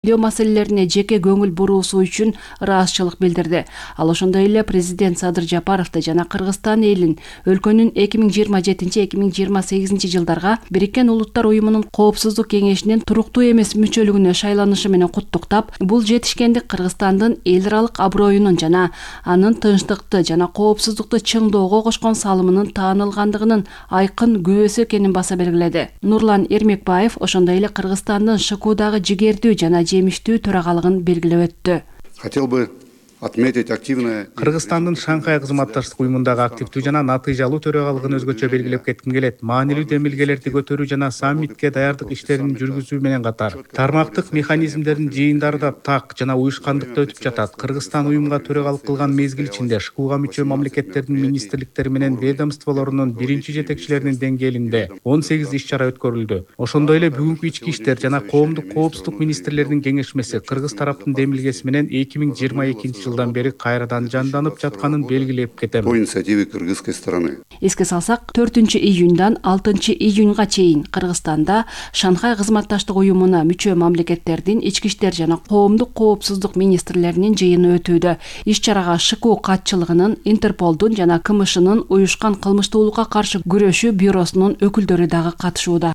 маселелерине жеке көңүл буруусу үчүн ыраазычылык билдирди. Ал ошондой эле президент Садыр Жапаровду жана Кыргызстан элин өлкөнүн 2027-2028 жылдарга Бириккен Улуттар Уюмунун Коопсуздук Кеңешинин туруктуу эмес мүчөлүгүнө шайланышы менен куттуктап, бул жетишкендик Кыргызстандын эл аралык аброюнун жана анын тынчтыкты жана коопсуздукту чыңдоого кошкон салымынын таанылгандыгынын айкын күбөсү экенин баса белгиледи. Нурлан Эрмекбаев ошондой эле Кыргызстандын ШКУдагы жигердүү жана жемиштүү төрагалыгын белгилеп өттү. Хотел бы отметить активное. Кыргызстандын Шанхай кызматташтык уюмундагы активдүү жана натыйжалуу төрагалыгын өзгөчө белгилеп кетким келет. Маанилүү демилгелерди көтөрүү жана саммитке даярдык иштерин жүргүзүү менен катар тармактык механизмдердин жыйындары да так жана уюшкандыкта өтүп жатат. Кыргызстан уюмга төрагалык кылган мезгил ичинде ШКУга мүчө мамлекеттердин министрликтери менен ведомстволорунун биринчи жетекчилеринин деңгээлинде 18 иш-чара өткөрүлдү. Ошондой эле бүгүнкү ички иштер жана коомдук коопсуздук министрлеринин кеңешмеси Кыргыз тараптын демилгеси менен 2022 жылдан бери кайрадан жанданып жатканын белгилеп кетем. По инициативе кыргызской стороны. Эске салсак, 4-июндан 6-июнга чейин Кыргызстанда Шанхай кызматташтык уюмуна мүчө мамлекеттердин ички иштер жана коомдук коопсуздук министрлеринин жыйыны өтүүдө. Иш-чарага ШКУ катчылыгынын, Интерполдун жана КМШнын уюшкан кылмыштуулукка каршы күрөшүү бюросунун өкүлдөрү дагы катышууда.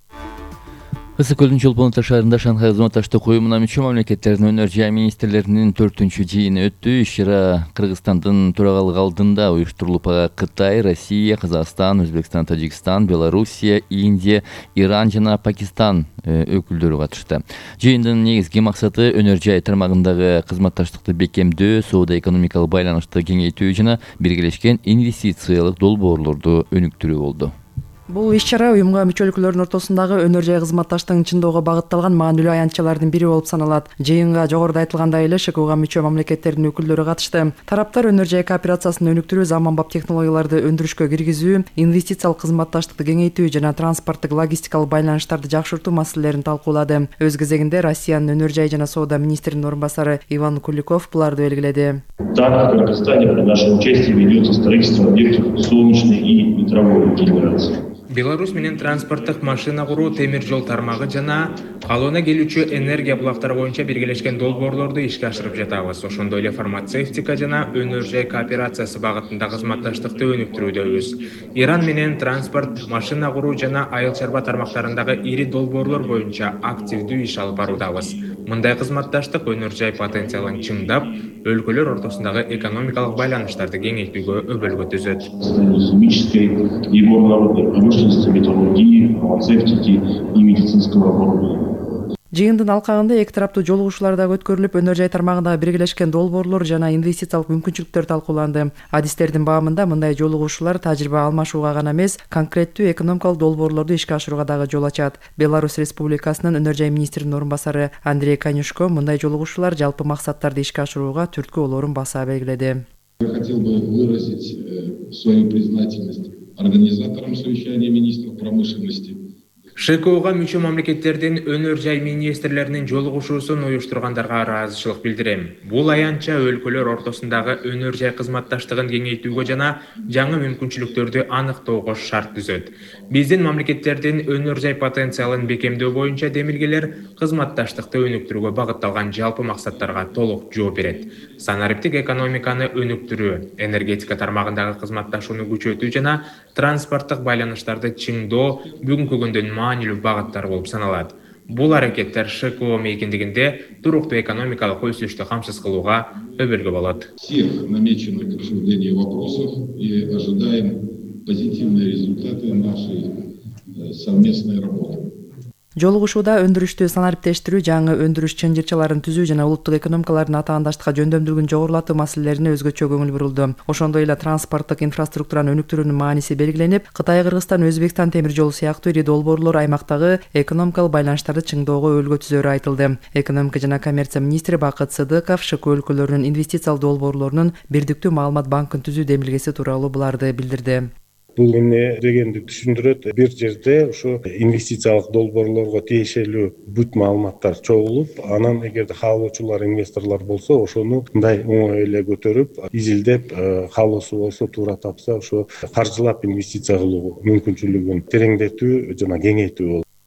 Ысык Көлдүн Чолпон шаарында Шанхай кызматташтык уюмуна мүчө мамлекеттердин өнөр жай министрлеринин 4-жыйыны өттү. Иш-чара Кыргызстандын төрагалыгы алдында уюштурулуп, Кытай, Россия, Казакстан, Өзбекстан, Тажикстан, Белоруссия, Индия, Иран жана Пакистан өкүлдөрү катышты. Жыйындын негизги максаты өнөр жай тармагындагы кызматташтыкты бекемдөө, соода-экономикалык байланышты кеңейтүү жана биргелешкен инвестициялык долбоорлорду өнүктүрүү болду. Бул иш-чара уюмга мүчөлүклөрдүн ортосундагы өнөр жай кызматташтыгын чыңдоого багытталган маанилүү аянтчалардын бири болуп саналат. Жыйынга жогоруда айтылгандай эле ШКУга мүчө мамлекеттердин өкүлдөрү катышты. Тараптар өнөр жай кооперациясын өнүктүрүү, заманбап технологияларды өндүрүшкө киргизүү, инвестициялык кызматташтыкты кеңейтүү жана транспорттук логистикалык байланыштарды жакшыртуу маселелерин талкуулады. Өз кезегинде Россиянын өнөр жай жана соода министринин орун басары Иван Куликов буларды белгиледи. Так, в Кыргызстане при нашем участии ведется строительство объектов солнечной и ветровой генерации. Беларусь менен транспорттук машина куруу, темир жол тармагы жана калыбына келүүчү энергия булактары боюнча биргелешкен долбоорлорду ишке ашырып жатабыз. Ошондой эле фармацевтика жана өнөр жай кооперациясы багытында кызматташтыкты өнүктүрүүдөбүз. Иран менен транспорт, машина куруу жана айыл чарба тармактарындагы ири долбоорлор боюнча активдүү иш алып баруудабыз. Мындай кызматташтык өнөр жай потенциалын чыңдап, өлкөлөр ортосундагы экономикалык байланыштарды кеңейтүүгө өбөлгө түзөт. Химической и горнорудной промышленности, металлургии, фармацевтики и медицинского оборудования. Жыйындын алкагында эки тараптуу жолугушуулар дагы өткөрүлүп, өнөр жай тармагындагы биргелешкен долбоорлор жана инвестициялык мүмкүнчүлүктөр талкууланды. Адистердин баамында мындай жолугушуулар тажрыйба алмашууга гана эмес, конкреттүү экономикалык долбоорлорду ишке ашырууга дагы жол ачат. Беларусь Республикасынын өнөр жай министринин орун басары Андрей Конюшко мындай жолугушуулар жалпы максаттарды ишке ашырууга түрткү болоорун баса белгиледи. Я хотел бы выразить свою признательность организаторам совещания министров промышленности. ШКУга мүчө мамлекеттердин өнөр жай министрлеринин жолугушуусун уюштургандарга ыраазычылык билдирем. Бул аянтча өлкөлөр ортосундагы өнөр жай кызматташтыгын кеңейтүүгө жана жаңы мүмкүнчүлүктөрдү аныктоого шарт түзөт. Биздин мамлекеттердин өнөр жай потенциалын бекемдөө боюнча демилгелер кызматташтыкты өнүктүрүүгө багытталган жалпы максаттарга толук жооп берет. Санариптик экономиканы өнүктүрүү, энергетика тармагындагы кызматташууну күчөтүү жана транспорттук байланыштарды чыңдоо бүгүнкү күндүн маанилүү багыттар болуп саналат. Бул аракеттер ШКУ мейкиндигинде туруктуу экономикалык өсүштү камсыз кылууга өбөлгө болот. Всех намеченных к обсуждению вопросов и ожидаем позитивные результаты нашей совместной работы. Жолугушууда өндүрүштү санариптештирүү, жаңы өндүрүш чынжырчаларын түзүү жана улуттук экономикалардын атаандаштыкка жөндөмдүүлүгүн жогорулатуу маселелерине өзгөчө көңүл бурулду. Ошондой эле транспорттук инфраструктураны өнүктүрүүнүн мааниси белгиленип, Кытай, Кыргызстан, Өзбекстан темир жолу сыяктуу ири долбоорлор аймактагы экономикалык байланыштарды чыңдоого өбөлгө түзөөрү айтылды. Экономика жана коммерция министри Бакыт Сыдыков ШКУ өлкөлөрүнүн инвестициялык долбоорлорунун бирдиктүү маалымат банкын түзүү демилгеси тууралуу буларды билдирди. Бул эмне дегенди түшүндүрөт. Бир жерде ушу инвестициялык долбоорлорго тиешелүү бүт маалыматтар чогулуп, анан эгерде каалоочулар, инвесторлор болсо, ошону мындай оңой эле көтөрүп, изилдеп, каалоосу болсо туура тапса, ошо каржылап инвестиция кылуу мүмкүнчүлүгүн тереңдетүү жана кеңейтүү болот.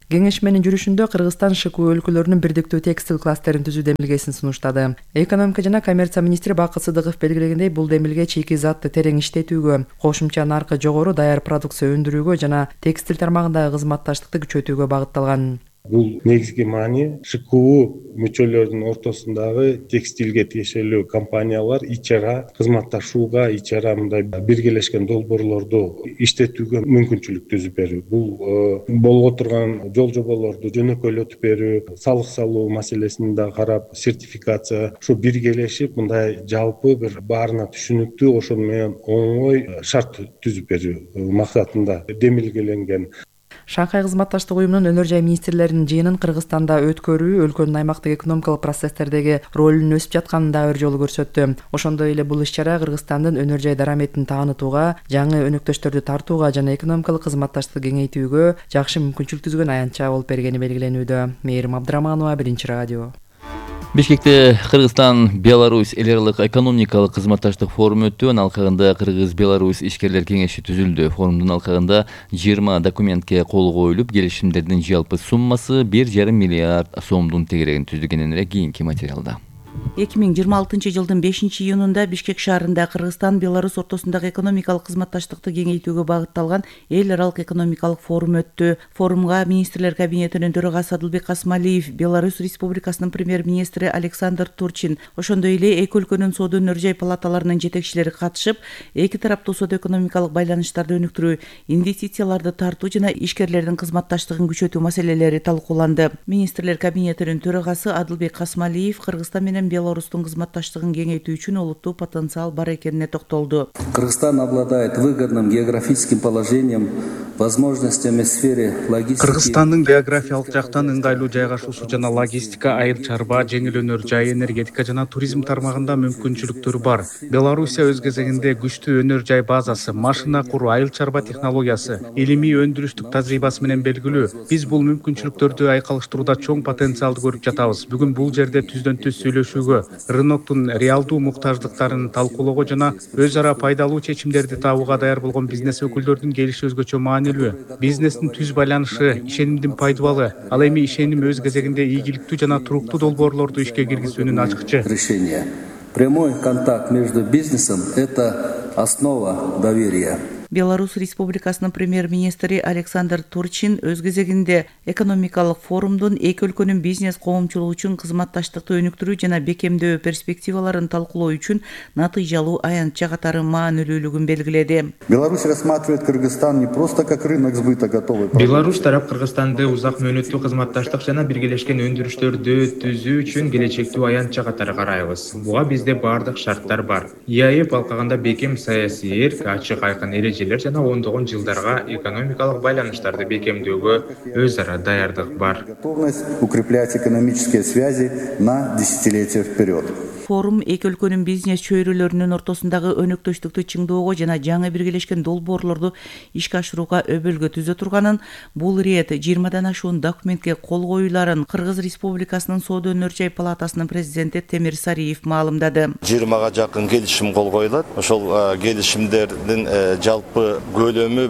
Кеңешменин жүрүшүндө Кыргызстан ШКУ өлкөлөрүнүн бирдиктүү текстил кластерин түзүү демилгесин сунуштады. Экономика жана коммерция министри Бакыт Сыдыков белгилегендей, бул демилге чийки затты терең иштетүүгө, кошумча наркы жогору даяр продукция өндүрүүгө жана текстил тармагындагы кызматташтыкты күчөтүүгө багытталган. Бул негизги маани ШКУ мүчөлөрүнүн ортосундагы текстилге тиешелүү компаниялар ич ара кызматташууга, ич ара мындай биргелешкен долбоорлорду иштетүүгө мүмкүнчүлүк түзүп берүү. Бул болуп отурган жол жоболорду жөнөкөйлөтүп берүү, салык салуу маселесин да карап, сертификация, ушу биргелешип мындай жалпы бир баарына түшүнүктүү, ошону менен оңой шарт түзүп берүү максатында демилгеленген. Шанхай кызматташтык уюмунун өнөр жай министрлеринин жыйынын Кыргызстанда өткөрүү өлкөнүн аймактык экономикалык процесстердеги ролунун өсүп жатканын да бир жолу көрсөттү. Ошондой эле бул иш-чара Кыргызстандын өнөр жай дараметин таанытууга, жаңы өнөктөштөрдү тартууга жана экономикалык кызматташтыкты кеңейтүүгө жакшы мүмкүнчүлүк түзгөн аянтча болуп бергени белгиленүүдө. Мээрим Абдыраманова, Биринчи радио. Бишкекте Кыргызстан Беларусь эл аралык экономикалык кызматташтык форуму өттү. Анын алкагында Кыргыз-Беларусь ишкерлер кеңеши түзүлдү. Форумдун алкагында 20 документке кол коюлуп, келишимдердин жалпы суммасы 1,5 миллиард сомдун тегерегин түздүгенин кийинки материалда. 2026 жылдын 5-июнунда Бишкек шаарында Кыргызстан Беларусь ортосундагы экономикалык кызматташтыкты кеңейтүүгө багытталган эл аралык экономикалык форум өттү. Форумга министрлер кабинетинин төрагасы Адылбек Касмалиев, Беларусь Республикасынын премьер-министри Александр Турчин, ошондой эле эки өлкөнүн соода өнөр жай палаталарынын жетекчилери катышып, эки тараптуу соода-экономикалык байланыштарды өнүктүрүү, инвестицияларды тартуу жана ишкерлердин кызматташтыгын күчөтүү маселелери талкууланды. Министрлер кабинетинин төрагасы Адылбек Касмалиев Кыргызстан менен Беларустун кызматташтыгын кеңейтүү үчүн олуттуу потенциал бар экенине токтолду. Кыргызстан обладает выгодным географическим положением, возможностями в сфере логистики. Кыргызстандын географиялык жактан ыңгайлуу жайгашуусу жана логистика, айыл чарба, жеңил өнөр жай, энергетика жана туризм тармагында мүмкүнчүлүктөр бар. Белоруссия өз кезегинде күчтүү өнөр жай базасы, машина куруу, айыл чарба технологиясы, илимий өндүрүштүк тажрыйбасы менен белгилүү. Биз бул мүмкүнчүлүктөрдү айкалыштырууда чоң потенциалды көрүп жатабыз. Бүгүн бул жерде түздөн түз сүйлөшүүгө, рыноктун реалдуу муктаждыктарын талкуулоого жана өз ара пайдалуу чечимдерди табууга даяр болгон бизнес өкүлдөрдүн келиши өзгөчө маанилүү. Бизнестин түз байланышы ишенимдин пайдубалы. Ал эми ишеним өз кезегинде ийгиликтүү жана туруктуу долбоорлорду ишке киргизүүнүн ачкычы. Прямой контакт между бизнесом – это основа доверия. Беларусь Республикасынын премьер-министри Александр Турчин өз кезегинде экономикалык форумдун эки өлкөнүн бизнес коомчулугу үчүн кызматташтыкты өнүктүрүү жана бекемдөө перспективаларын талкуулоо үчүн натыйжалуу аянтча катары маанилүүлүгүн белгиледи. Беларусь рассматривает Кыргызстан не просто как рынок сбыта готовой продукции. Беларусь тарап Кыргызстанды узак мөөнөттүү кызматташтык жана биргелешкен өндүрүштөрдү түзүү үчүн келечектүү аянтча катары карайбыз. Буга бизде бардык шарттар бар. ИАЭП алкагында бекем саясий эрк, ачык айкын эрежелер жана ондогон жылдарга экономикалык байланыштарды бекемдөөгө өз ара даярдык бар. Готовность укреплять экономические связи на десятилетия вперед. Форум эки өлкөнүн бизнес чөйрөлөрүнүн ортосундагы өнөктөштүктү чыңдоого жана жаңы биргелешкен долбоорлорду ишке ашырууга өбөлгө түзө турганын, бул ирет 20 ашуун документке кол коюларын Кыргыз Республикасынын соода өнөр жай палатасынын президенти Темир Сариев маалымдады. 20 жакын келишим кол коюлат. Ошол келишимдердин жалпы көлөмү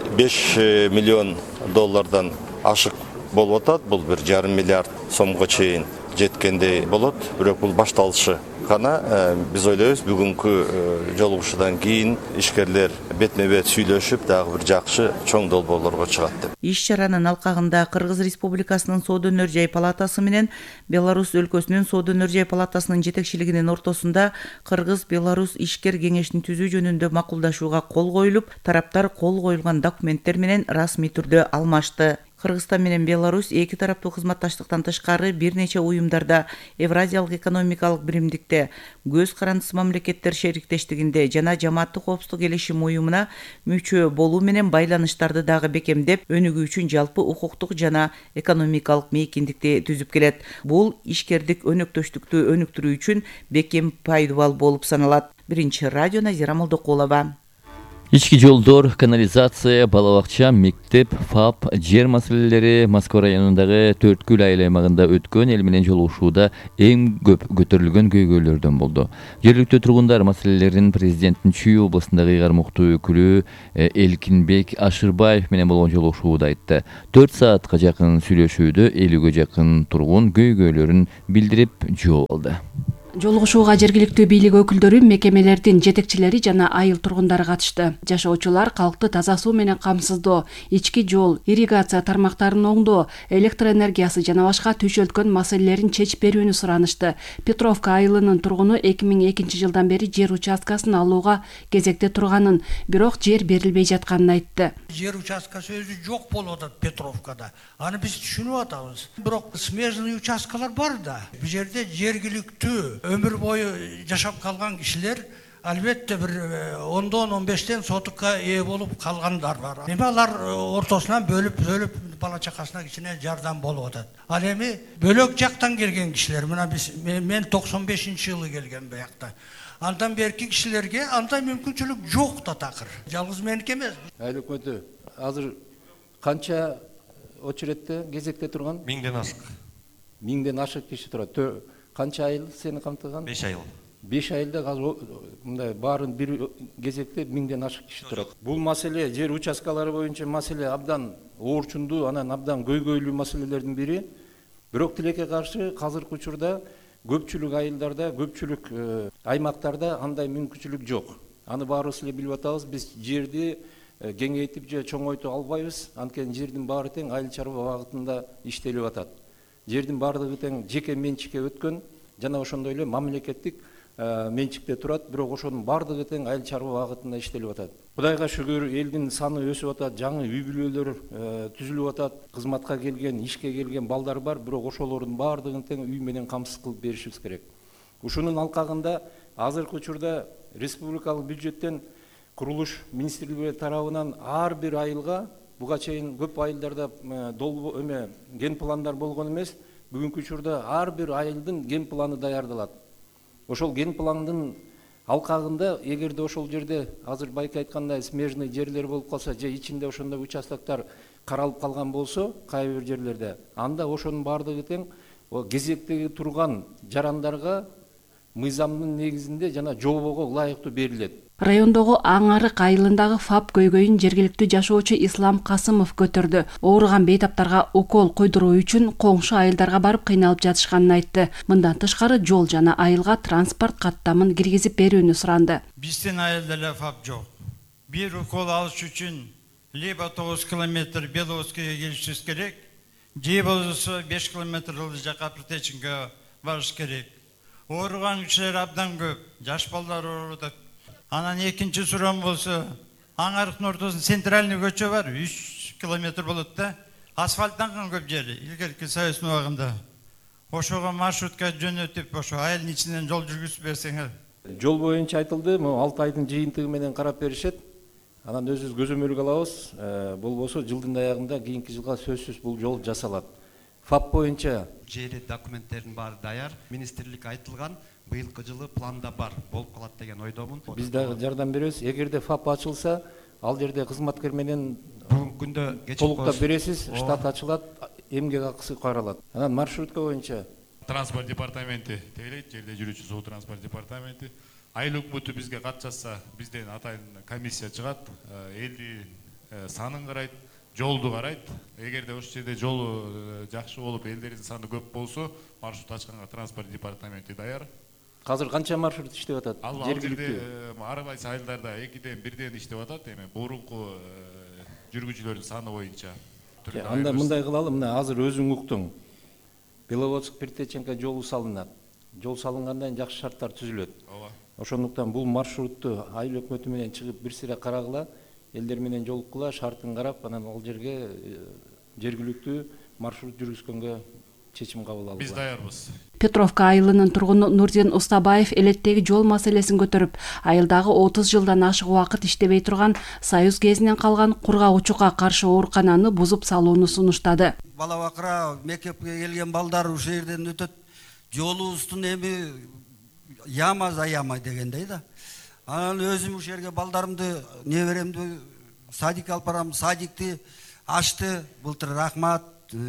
5 миллион доллардан ашык болуп атат. Бул 1,5 миллиард сомго чейин жеткендей болот. Бирок бул башталышы гана. Биз ойлойбуз, бүгүнкү жолугушуудан кийин ишкерлер бетме-бет сүйлөшүп, дагы бир жакшы чоң долбоорлорго чыгат деп. Иш-чаранын алкагында Кыргыз Республикасынын соода өнөр жай палатасы менен Беларусь өлкөсүнүн соода өнөр жай палатасынын жетекчилигинин ортосунда Кыргыз-Беларусь ишкер кеңешин түзүү жөнүндө макулдашууга кол коюлуп, тараптар кол коюлган документтер менен расмий түрдө алмашты. Кыргызстан менен Беларусь эки тараптуу кызматташтыктан тышкары бир нече уюмдарда, Евразиялык экономикалык биримдикте, көз карандысы мамлекеттер шериктештигинде жана жамааттык коопсуздук келишим уюмуна мүчө болуу менен байланыштарды дагы бекемдеп, өнүгүү үчүн жалпы укуктук жана экономикалык мейкиндикти түзүп келет. Бул ишкердик өнөктөштүктү өнүктүрүү үчүн бекем пайдубал болуп саналат. Биринчи радио, Назира Молдокулова. Ички жолдор, канализация, бала бакча, мектеп, ФАП, жер маселелери Москва районундагы Төрткүл айыл аймагында өткөн эл менен жолугушууда эң көп көтөрүлгөн көйгөйлөрдөн болду. Жергиликтүү тургундар маселелерин президенттин Чүй областындагы ыйгармуктуу өкүлү Элкинбек Ашырбаев менен болгон жолугушууда айтты. 4 саатка жакын сүйлөшүүдө 50ге жакын тургун көйгөйлөрүн билдирип жооп алды. Жолугушууга жергиликтүү бийлик өкүлдөрү, мекемелердин жетекчилери жана айыл тургундары катышты. Жашоочулар калкты таза суу менен камсыздоо, ички жол, ирригация тармактарын оңдоо, электр энергиясы жана башка түйшөлткөн маселелерин чечип берүүнү суранышты. Петровка айылынын тургуну 2002 жылдан бери жер участкасын алууга кезекте турганын, бирок жер берилбей жатканын айтты. Жер участкасы өзү жок болуп атат Петровкада. Аны биз түшүнүп атабыз. Бирок смежный участкалар бар да. Бул жерде жергиликтүү өмүр бою жашап калган кишилер албетте бир 10-дон 15тен сотукка ээ болуп калгандар бар. Эми алар ортосунан бөлүп бала чакасына кичине жардам болуп атат. Ал эми бөлөк жактан келген кишилер, мына мен 95-жылы келген буякта. Андан берки кишилерге андай мүмкүнчүлүк жок да такыр. Жалгыз меники эмес. Айыл өкмөтү азыр канча очередте кезекте турган? 1000ден ашык. 1000ден ашык киши турат. Канча айыл сени камтыган? 5 айыл. 5 айылда азыр мындай баарын бир кезекте 1000ден ашык киши турат. Бул маселе жер участкалары боюнча маселе абдан оорчундуу, анан абдан көйгөйлүү маселелердин бири. Бирок тилекке каршы азыркы учурда көпчүлүк айылдарда, көпчүлүк аймактарда андай мүмкүнчүлүк жок. Аны баарыбыз эле билип атабыз. Биз жерди кеңейтип же чоңойто албайбыз. Анткени жердин баары тең айыл чарба багытында иштелип атат. Жердин баардыгы тең жеке менчикке өткөн жана ошондой эле мамлекеттик менчикте турат, бирок ошонун баардыгы тең айыл чарба багытында иштелип атат. Кудайга шүгүр, элдин саны өсүп атат, жаңы үй бүлөлөр түзүлүп атат, кызматка келген, ишке келген балдар бар, бирок ошолордун баардыгын тең үй менен камсыз кылып беришибиз керек. Ушунун алкагында азыркы учурда республикалык бюджеттен курулуш министрлиги тарабынан ар бир айылга буга чейин көп айылдарда ген пландар болгон эмес. Бүгүнкү учурда ар бир айылдын ген планы даярдалат. Ошол ген пландын алкагында эгерде ошол жерде азыр байке айткандай смежный жерлер болуп калса же ичинде ошондой участоктор каралып калган болсо кайбир жерлерде, анда ошонун баардыгы тең кезектеги турган жарандарга мыйзамдын негизинде жана жобого ылайыктуу берилет. Райондогу Аңарык айылындагы ФАП көйгөйүн жергиликтүү жашоочу Ислам Касымов көтөрдү. Ооруган бейтаптарга укол койдуруу үчүн коңшу айылдарга барып кыйналып жатышканын айтты. Мындан тышкары жол жана айылга транспорт каттамын киргизип берүүнү суранды. Биздин айылда эле ФАП жок. Бир укол алыш үчүн либо 9 километр Беловскийге келишибиз керек, же болбосо 5 километр жака Притеченге барыш керек. Ооруган кишилер абдан көп, жаш балдар ооруп атат. Анан экинчи суроом болсо, Аңарыктын ортосунда центральный көчө бар, 3 километр болот да. Асфальттанган көп жери, илгерки Союздун убагында. Ошого маршрутка жөнөтүп, ошо айылдын ичинен жол жүргүзүп берсеңер. Жол боюнча айтылды, 6 айдын жыйынтыгы менен карап беришет. Анан өзүбүз көзөмөлгө алабыз. Болбосо жылдын аягында кийинки жылга сөзсүз бул жол жасалат. ФАП боюнча жери документтердин баары даяр, министрлик айтылган, быйылкы жылы планда бар, болуп калат деген ойдомун. Биз дагы жардам беребиз. Эгерде ФАП ачылса, ал жерде кызматкер менен бүгүнкү күндө толуктап бересиз, штат ачылат, эмгек акысы каралат. Анан маршрутка боюнча транспорт департаменти тейлейт, жерде жүрүүчү суу транспорт департаменти. Айыл өкмөтү бизге кат жазса, бизден атайын комиссия чыгат, элди санын карайт, жолду карайт. Эгерде ошол жерде жолу жакшы болуп, элдердин саны көп болсо, маршрут ачканга транспорт департаменти даяр. Азыр канча маршрут иштеп атат? Ал жерде ар кайсы айылдарда 2ден 1ден иштеп атат. Эми бурунку жүргүчүлөрдүн саны боюнча. Анда мындай кылалы, мына азыр өзүң уктуң. Беловодск Притеченко жолу салынат. Жол салынгандан жакшы шарттар түзүлөт. Ошондуктан бул маршрутту айыл өкмөтү менен чыгып бир сире карагыла, элдер менен жолуккула, шартын карап, анан ал жерге жергиликтүү маршрут жүргүзгөнгө чечим кабыл алгыла. Биз даярбыз. Петровка айылынын тургуну Нурдин Устабаев элеттеги жол маселесин көтөрүп, айылдагы 30 жылдан ашык убакыт иштебей турган Союз кезинен калган кургагучукка каршы оорукананы бузуп салууну сунуштады. Бала бакыра мектепке келген балдар ушул жерден өтөт. Жолубуздун эми ямаза дегендей да. Анан өзүм ушул жерге балдарымды, неберемди садикке алып барам. Садикти ачты. Былтыр рахмат,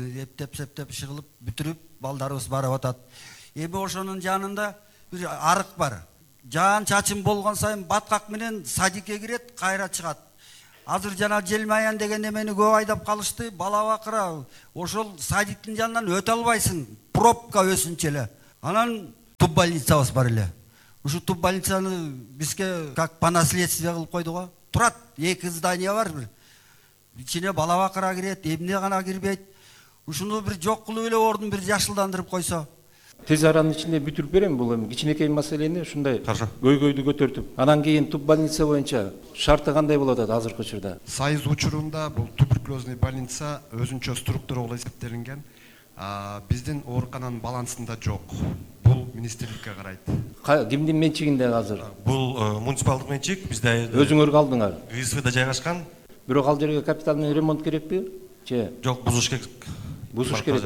эптеп чыгылып бүтүрүп балдарыбыз барып атат. Эми ошонун жанында бир арык бар. Жаан чачым болгон сайын баткак менен садикке кирет, кайра чыгат. Азыр жана Желмаян деген немени көп айдап калышты. Бала бакыра ошол садиктин жанынан өтө албайсың. Пробка өсүнчө эле. Анан туп больницабыз бар эле. Ушу туп больницаны бизге как по наследству кылып койду го. Турат, 2 здание бар бир. Ичине бала бакыра кирет, эмне гана кирбейт. Ушуну бир жок кылып эле ордун бир жашылдандырып койсо. Тез аранын ичинде бүтүрүп берем бул эми кичинекей маселени ушундай көйгөйдү көтөртүп. Анан кийин туп больница боюнча шарты кандай болуп атат азыркы учурда? Союз учурунда бул туберкулезный больница өзүнчө структура болуп эсептелинген. Биздин оорукананын балансында жок. Бул министрликке карайт. Кимдин менчигинде азыр? Бул муниципалдык менчик, бизде өзүңөр калдыңар. ГСВда жайгашкан. Бирок ал жерге капитальный ремонт керекпи? Же жок, бузуш керек. Бузуш керек.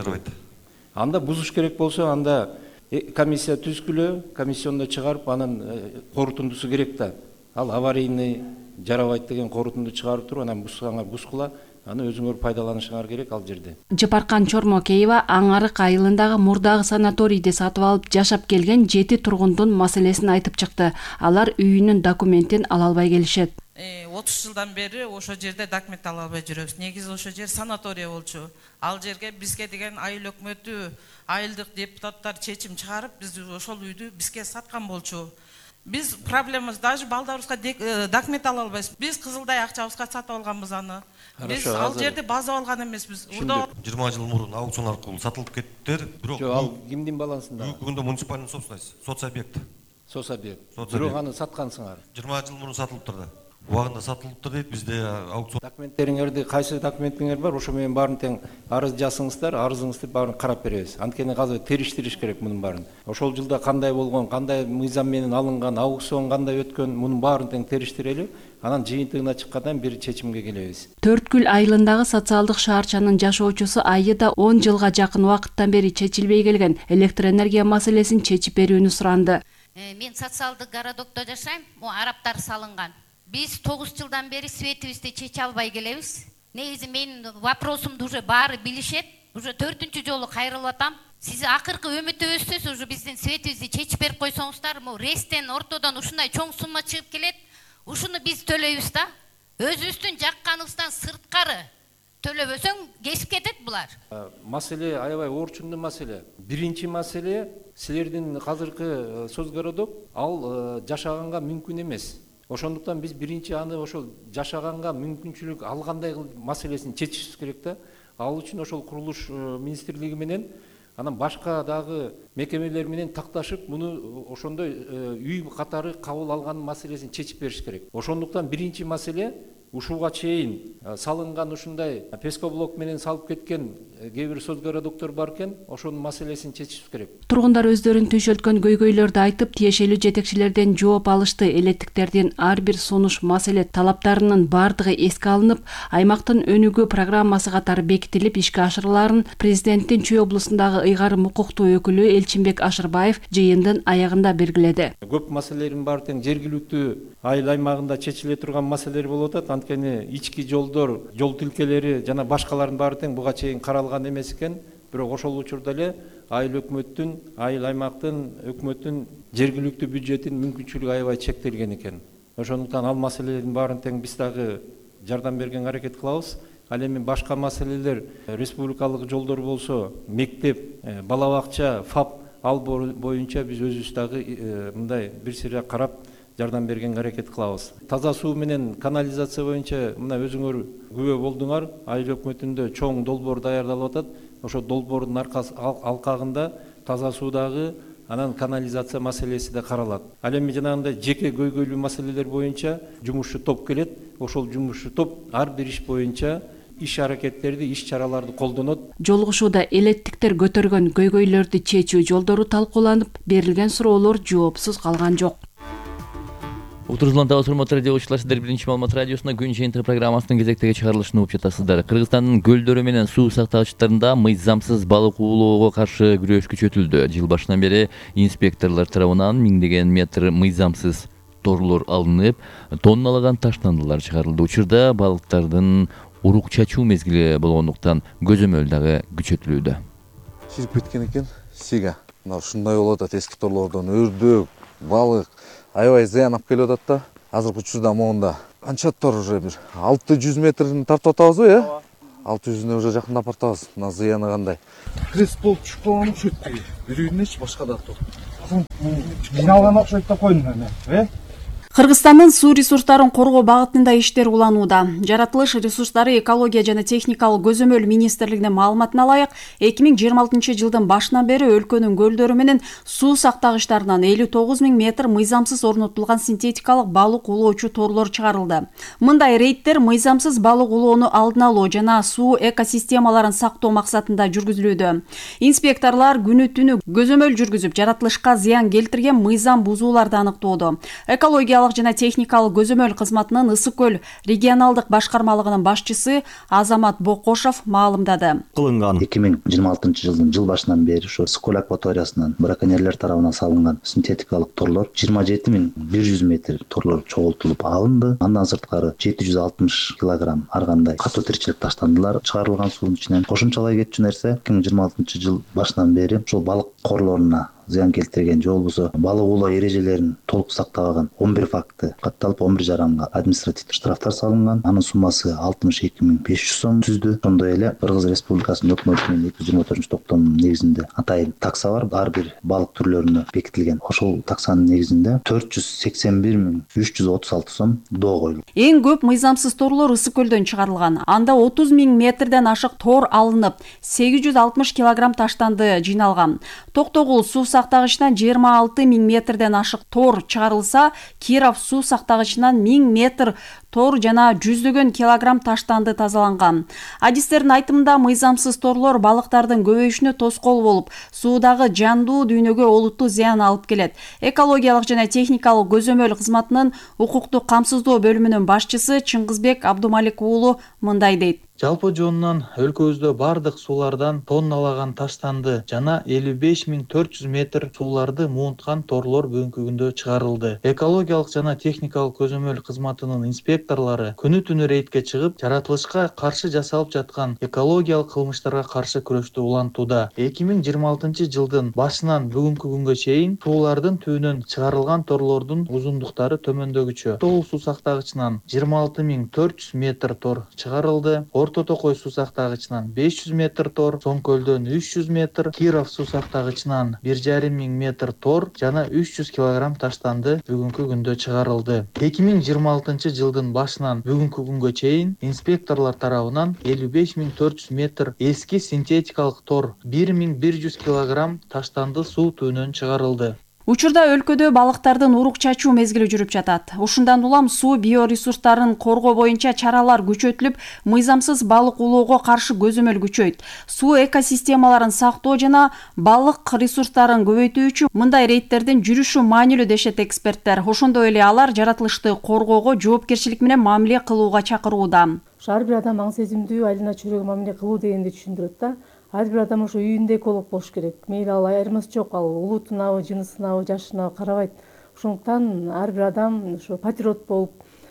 Анда бузуш керек болсо, анда комиссия түзгүлө, комиссиондо чыгарып, анан корутундусу керек да. Ал аварийный жарабайт деген корутунду чыгарып туруп, анан бузсаңар бузкула, аны өзүңөр пайдаланышыңар керек ал жерде. Жапаркан Чормокеева Аңарык айылындагы мурдагы санаторийди сатып алып жашап келген 7 тургундун маселесин айтып чыкты. Алар үйүнүн документин ала албай келишет. 30 жылдан бери ошо жерде документ ала албай жүрөбүз. Негизи ошо жер санатория болчу. Ал жерге бизге деген айыл өкмөтү, айылдык депутаттар чечим чыгарып, биз ошол үйдү бизге саткан болчу. Биз проблемабыз даже балдарыбызга документ ала албайбыз. Биз Кызылдай акчабызга сатып алганбыз аны. Биз ал жерде база алган эмеспиз. 20 жыл мурун аукцион аркылуу сатылып кеттиптер. Бирок ал кимдин балансында? Бүгүндө муниципальный собственность, соцобъект. Соцобъект. Бирок аны саткансыңар. 20 жыл мурун сатылыптыр да. Убагында сатылыптыр дейт, бизде аукцион. Документтериңерди кайсы документиңер бар, ошо менен баарын тең арыз жазсаңыздар, арызыңызды баарын карап беребиз. Анткени азыр териштириш керек мунун баарын. Ошол жылда кандай болгон, кандай мыйзам менен алынган, аукцион кандай өткөн, мунун баарын тең териштирели, анан жыйынтыгына чыккандан бир чечимге келебиз. Төрткүл айылындагы социалдык шаарчанын жашоочусу айыда 10 жылга жакын убакыттан бери чечилбей келген электр энергия маселесин чечип берүүнү суранды. Мен социалдык городокто жашайм, араптар салынган. Биз 9 жылдан бери светибизди чече албай келебиз. Негизи менин вопросумду уже баары билишет. Уже 4-үнчү жолу кайрылып атам. Сиз акыркы үмүтүбүзсүз уже биздин светибизди чечип берип койсоңуздар, рестен ортодон ушундай чоң сумма чыгып келет. Ушуну биз төлөйбүз да. Өзүбүздүн жакканыбыздан сырткары төлөбөсөң кесип кетет булар. Маселе аябай орчундуу маселе. Биринчи маселе силердин азыркы соцгородок ал жашаганга мүмкүн эмес. Ошондуктан биз биринчи аны ошол жашаганга мүмкүнчүлүк алгандай маселесин чечишибиз керек да. Ал үчүн ошол курулуш министрлиги менен анан башка дагы мекемелер менен такташып, муну ошондой үй катары кабыл алган маселесин чечип бериш керек. Ошондуктан биринчи маселе ушуга чейин салынган ушундай пескоблок менен салып кеткен кээ бир соцгородоктор бар экен, ошонун маселесин чечиш керек. Тургундар өздөрүн түйшөлткөн көйгөйлөрдү айтып, тиешелүү жетекчилерден жооп алышты. Электиктердин ар бир сунуш маселе талаптарынын бардыгы эске алынып, аймактын өнүгүү программасы катары бекитилип ишке ашырыларын президенттин Чүй облусундагы ыйгарым укуктуу өкүлү Элчинбек Ашырбаев жыйындын аягында белгиледи. Көп маселелердин баары тең жергиликтүү айыл аймагында чечиле турган маселелер болуп атат. Анткени ички жолдор, жол тилкелери жана башкалардын баары тең буга чейин каралган эмес экен. Бирок ошол учурда эле айыл өкмөттүн, айыл аймактын, өкмөттүн жергиликтүү бюджетин мүмкүнчүлүгү аябай чектелген экен. Ошондуктан ал маселелердин баарын тең биз дагы жардам берген аракет кылабыз. Ал эми башка маселелер республикалык жолдор болсо, мектеп, бала бакча, ФАП ал боюнча биз өзүбүз дагы мындай бир сыйра карап жардам берген аракет кылабыз. Таза суу менен канализация боюнча мына өзүңөр күбө болдуңар. Айыл өкмөтүндө чоң долбоор даярдалып атат. Ошо долбоордун алкагында таза суудагы анан канализация маселеси да каралат. Ал эми жанагындай жеке көйгөйлүү маселелер боюнча жумушчу топ келет. Ошол жумушчу топ ар бир иш боюнча иш аракеттерди, иш чараларды колдонот. Жолугушууда электиктер көтөргөн көйгөйлөрдү чечүү жолдору талкууланып, берилген суроолор жоопсуз калган жок. Утурузланда Сурмат радио учулашыдар биринчи маалымат радиосуна күн жыйынтыгы программасынын кезектеги чыгарылышын угуп жатасыздар. Кыргызстандын көлдөрү менен суу сактагычтарында мыйзамсыз балык уулоого каршы күрөш күчөтүлдү. Жыл башынан бери инспекторлор тарабынан 1000 метр мыйзамсыз торлор алынып, тонналаган таштандылар чыгарылды. Учурда балыктардын урук чачуу мезгили болгондуктан көзөмөл дагы күчөтүлүүдө. Ширип кеткен экен сига. Мына ушундай болуп атат, эски торлордон өрдөк, балык аябай зыян алып келип атат да. Азыркы учурда могунда канча тор уже бир 600 метрин тартып атабызбы, э? 600-үнө уже жакындап бартабыз. Мына зыяны кандай? Крест болуп чыгып калган окшойт. Бирүүнечи башка да тор. Жиналган окшойт да койдум эне, э? Кыргызстандын суу ресурстарын коргоо багытында иштер уланууда. Жаратылыш ресурстары экология жана техникалык көзөмөл министрлигинин маалыматына ылайык, 2026 жылдын башынан бери өлкөнүн көлдөрү менен суу сактагычтарынан 59 000 метр мыйзамсыз орнотулган синтетикалык балык улоочу торлор чыгарылды. Мындай рейдтер мыйзамсыз балык улоону алдын алуу жана суу экосистемаларын сактоо максатында жүргүзүлүүдө. Инспекторлор күнү түнү көзөмөл жүргүзүп, жаратылышка зыян келтирген мыйзам бузууларды аныктоодо. Экология жана техникалык көзөмөл кызматынын Ысык көл регионалдык башкармалыгынын башчысы Азамат Бокошов маалымдады. Кылынган 2026 жылдын жыл башынан бери ушу Ысык көл акваториясынан браконьерлер тарабынан салынган синтетикалык торлор 27 100 метр торлор чогултулуп алынды. Андан сырткары 760 килограмм ар кандай катуу тиричилик таштандылар чыгарылган суунун ичинен. Кошумчалай кетчү нерсе 2026 жыл башынан бери ушул балык корлоруна зыян келтирген же болбосо балык улоо эрежелерин толук сактабаган 11 факты катталып 11 жаранга административдик штрафтар салынган. Анын суммасы 62 500 сом түздү. Ошондой эле Кыргыз Республикасынын өкмөтүнүн 224-токтомунун негизинде атайын такса бар. Ар бир балык түрлөрүнө бекитилген. Ошол таксанын негизинде 481 336 сом доо коюлду. Эң көп мыйзамсыз торлор Ысык көлдөн чыгарылган. Анда 30 000 метрден ашык тор алынып, 860 килограмм таштанды жыйналган. Токтогул суу сактагычынан 26 000 метрден ашык тор чыгарылса, Киров суу сактагычынан 1000 метр тор жана жүздөгөн килограмм таштанды тазаланган. Адистердин айтымында мыйзамсыз торлор балыктардын көбөйүшүнө тоскоол болуп, суудагы жандуу дүйнөгө олуттуу зыян алып келет. Экологиялык жана техникалык көзөмөл кызматынын укуктук камсыздоо бөлүмүнүн башчысы Чыңгызбек Абдумалик уулу мындай дейт. Жалпы жонунан өлкөбүздө бардык суулардан тонналаган таштанды жана 55 400 метр сууларды муунткан торлор бүгүнкү күндө чыгарылды. Экологиялык жана техникалык көзөмөл кызматынын инспекторлору күнү түнү рейдке чыгып, жаратылышка каршы жасалып жаткан экологиялык кылмыштарга каршы күрөштү улантууда. 2026 жылдын башынан бүгүнкү күнгө чейин суулардын түбүнөн чыгарылган торлордун узундуктары төмөндөгүчө. Тоғыл суу сактагычынан 26 400 метр тор чыгарылды. Орто Токой суу сактагычынан 500 метр тор, Соңкөлдөн 300 метр, Киров суу сактагычынан 1,5 метр тор жана 300 килограмм таштанды бүгүнкү күндө чыгарылды. 2026 жылдын башынан бүгүнкү күнгө чейин инспекторлор тарабынан 55 400 метр эски синтетикалык тор, 1100 килограмм таштанды суу түбүнөн чыгарылды. Учурда өлкөдө балыктардын урук чачуу мезгили жүрүп жатат. Ушундан улам суу биоресурстарын коргоо боюнча чаралар күчөтүлүп, мыйзамсыз балык улоого каршы көзөмөл күчөйт. Суу экосистемаларын сактоо жана балык ресурстарын көбөйтүү үчүн мындай рейдтердин жүрүшү маанилүү дешет эксперттер. Ошондой эле алар жаратылышты коргоого жоопкерчилик менен мамиле кылууга чакырууда. Ар бир адам аң сезимдүү, айлана чөйрөгө мамиле кылуу дегенди түшүндүрөт да. Ар бир адам ошо үйүндө эколог болуш керек. Мейли ал айырмасы жок, ал улутунабы, жынысынабы, жашынабы карабайт. Ошондуктан ар бир адам ошо патриот болуп,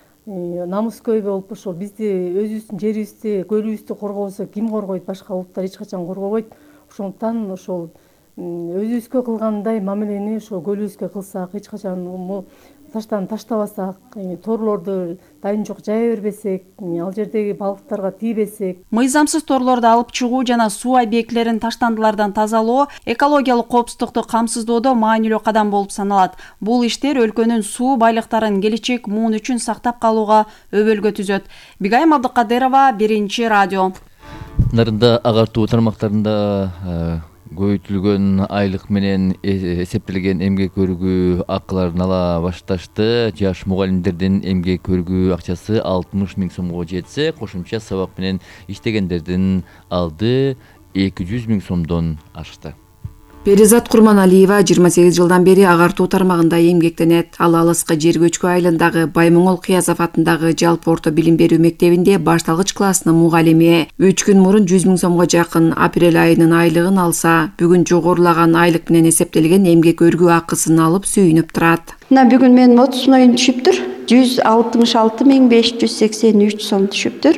намыскөй болуп, ошо бизди өзүбүздүн жерибизди, көлүбүздү коргобосо ким коргойт? Башка улуттар эч качан коргобойт. Ошондуктан ошол өзүбүзгө кылгандай мамилени ошо көлүбүзгө кылсак, эч качан таштан таштабасак, торлорду дайын жок жая бербесек, ал жердеги балыктарга тийбесек. Мыйзамсыз торлорду алып чыгуу жана суу объектилерин таштандылардан тазалоо экологиялык коопсуздукту камсыздоодо маанилүү кадам болуп саналат. Бул иштер өлкөнүн суу байлыктарын келечек муун үчүн сактап калууга өбөлгө түзөт. Бигайым Абдыкадырова, Биринчи радио. Нарында агартуу тармактарында көбөйтүлгөн айлык менен эсептелген эмгек көрүгү акыларын ала башташты. Жаш мугалимдердин эмгек көрүгү акчасы 60 000 сомго жетсе, кошумча сабак менен иштегендердин алды 200 000 сомдон ашты. Перизат Курманалиева 28 жылдан бери агартуу тармагында эмгектенет. Ал алыскы жер көчкү айылындагы Баймоңол Кыязов атындагы жалпы орто билим берүү мектебинде башталгыч классынын мугалими. 3 күн мурун 100 000 сомго жакын апрель айынын айлыгын алса, бүгүн жогорулаган айлык менен эсептелген эмгек өргүү акысын алып сүйүнүп турат. Мына бүгүн менин отусуноюм түшүптүр. 166.583 сом түшүптүр.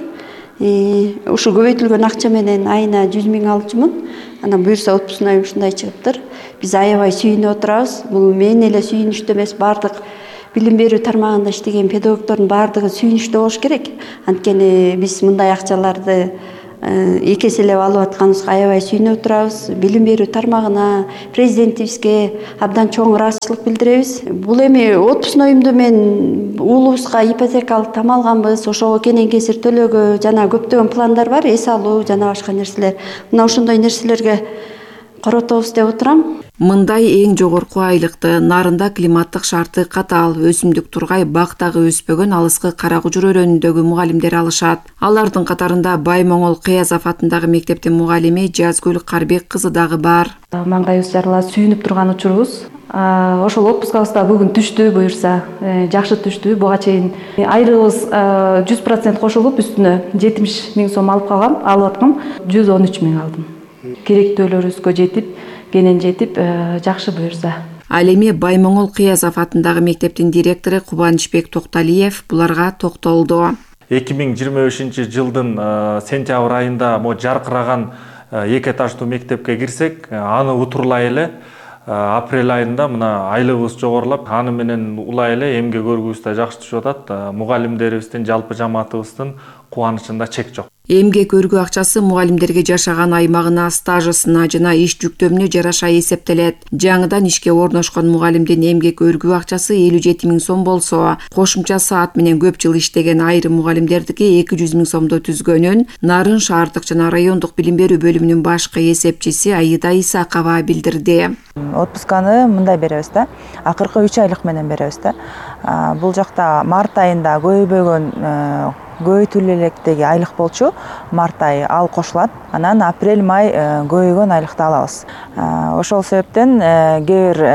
Ушу көбөйтүлгөн акча менен айына 100 000 алчумун. Анан буюрса отпускной ушундай чыгыптыр. Биз аябай сүйүнүп отурабыз. Бул мен эле сүйүнүштүү эмес, бардык билим берүү тармагында иштеген педагогдордун бардыгы сүйүнүштүү болуш керек. Анткени биз мындай акчаларды эки эселеп алып атканыбызга аябай сүйүнүп отурабыз. Билим берүү тармагына, президентибизге абдан чоң ыраазычылык билдиребиз. Бул эми отпускноюмду мен уулубузга ипотекалык там алганбыз, ошого кенен кесир төлөөгө жана көптөгөн пландар бар, эс алуу жана башка нерселер. Мына ошондой нерселерге коротобуз деп отурам. Мындай эң жогорку айлыкты нарында климаттык шарты катаал, өсүмдүк тургай, бактагы өспөгөн алыскы Кара Кужур өрөөнүндөгү мугалимдер алышат. Алардын катарында Баймоңол Кыязов атындагы мектептин мугалими Жазгүл Карбек кызы дагы бар. Маңдайыбыз жарыла сүйүнүп турган учурубуз. Ошол отпускабыз да бүгүн түштү, буюрса жакшы түштү. Буга чейин айлыгыбыз 100% кошулуп үстүнө 70 000 сом алып аткам, 113 000 алдым. Керектөөлөрүбүзгө жетип, кенен жетип, жакшы буюрса. Ал эми Баймоңол Кыязов атындагы мектептин директору Кубанычбек Токталиев буларга токтолду. 2025 жылдын сентябрь айында жаркыраган 2 этаждуу мектепке кирсек, аны утурлай эле апрель айында мына айлыгыбыз жогорулап, аны менен улай эле эмгек өргүүбүз да жакшы түшүп атат. Мугалимдерибиздин, жалпы жамаатыбыздын кубанычында чек жок. Эмгек өргүү акчасы мугалимдерге жашаган аймагына, стажысына жана иш жүктөмүнө жараша эсептелет. Жаңыдан ишке орношкон мугалимдин эмгек өргүү акчасы 57 000 сом болсо, кошумча саат менен көп жыл иштеген айрым мугалимдердики 200 000 сомдо түзгөнүн Нарын шаардык жана райондук билим берүү бөлүмүнүн башкы эсепчиси Аида Исакова билдирди. Отпусканы мындай беребиз да, акыркы 3 айлык менен беребиз да. Бул жакта март айында көйбөгөн көбөйтүлө электеги айлык болчу, март айы ал кошулат. Анан апрель май көбөйгөн айлыкты алабыз. Ошол себептен кээ бир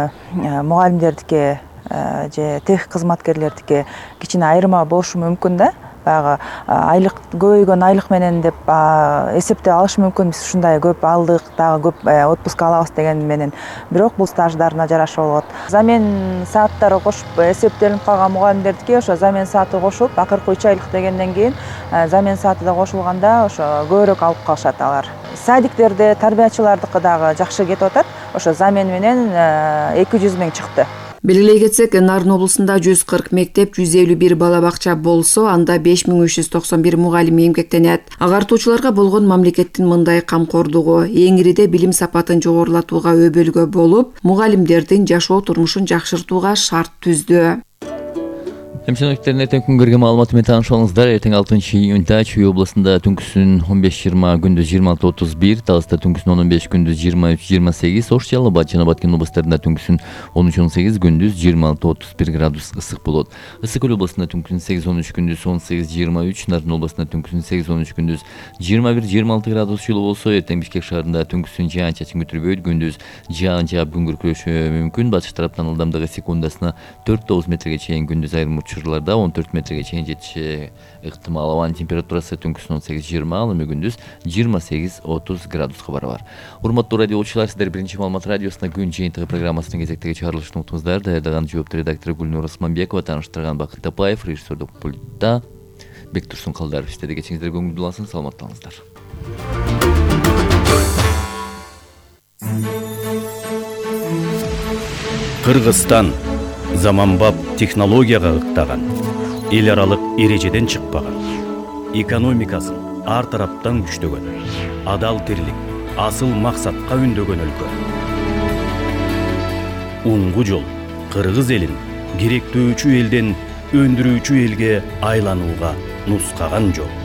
мугалимдердики же тех кызматкерлердики кичине айырма болушу мүмкүн да. Баягы айлык көбөйгөн айлык менен деп эсептеп алыш мүмкүн. Биз ушундай көп алдык, дагы көп отпуск алабыз деген менен. Бирок бул стаждарына жараша болот. Замен сааттары кошуп эсептелип калган мугалимдердики ошо замен сааты кошулуп, акыркы 3 айлык дегенден кийин замен сааты да кошулганда ошо көбүрөөк алып калышат алар. Садиктерде тарбиячылардыкы дагы жакшы кетип атат. Ошо замен менен 200 000 чыкты. Белгилей кетсек, Нарын облусунда 140 мектеп, 151 бала бакча болсо, анда 5391 мугалим эмгектенет. Агартуучуларга болгон мамлекеттин мындай камкордугу эң ириде билим сапатын жогорулатууга өбөлгө болуп, мугалимдердин жашоо турмушун жакшыртууга шарт түздү. Эмченектерин эртең күнгөргө маалыматы менен тааныша алыңыздар. Эртең 6-июнда Чүй областында түнкүсүн 15-20, күндүз 26-31, Таласта түнкүсүн 15, күндүз 23-28, Ош, Жалал Абад жана Баткен областарында түнкүсүн 13-18, күндүз 26-31 градус ысык болот. Ысык Көл областында түнкүсүн 8-13, күндүз 18-23, Нарын областында түнкүсүн 8-13, күндүз 21-26 градус жылуу болсо, эртең Бишкек шаарында түнкүсүн жаан-чачын күтүлбөйт, күндүз жаан жаап күн күркүрөшү мүмкүн. Батыш тараптан ылдамдыгы секундасына 4-9 метрге чейин, күндүз айрым учурларда 14 метрге чейин жетиши ыктымал. Абанын температурасы түнкүсүн 18-20, ал эми күндүз 28-30 градуска барабар. Урматтуу радио окуучулар, сиздер Биринчи маалымат радиосуна күн жыйынтыгы программасынын кезектеги чыгарылышын уктуңуздар. Даярдаган жооптуу редактор Гүлнур Османбекова, тааныштырган Бакыт Тапаев, режиссердук пультта Бектурсун Калдаров. Сиздерге кечиңиздер көңүлдүү болсун, саламатталыңыздар. Кыргызстан заманбап технологияга ыктаган, эл аралык эрежеден чыкпаган, экономикасын ар тараптан күчтөгөн, адал тирлик, асыл максатка үндөгөн өлкө. Уңгу жол кыргыз элин керектөөчү элден өндүрүүчү элге айланууга нускаган жол.